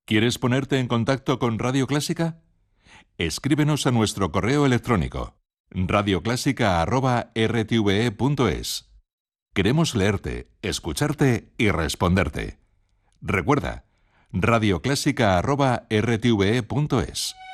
¿Quieres ponerte en contacto con Radio Clásica? Escríbenos a nuestro correo electrónico radioclásica@rtve.es. Queremos leerte, escucharte y responderte. Recuerda, radioclásica@rtve.es.